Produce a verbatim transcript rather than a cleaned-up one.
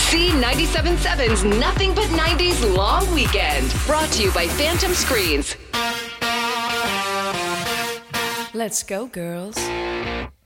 C ninety-seven point seven's Nothing But nineties Long Weekend. Brought to you by Phantom Screens. Let's go, girls.